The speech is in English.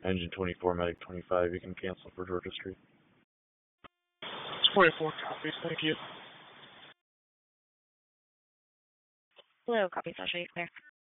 Engine 24, Medic 25, you can cancel for Georgia Street. 24 copies, thank you. Hello, copy, I'll show you clear.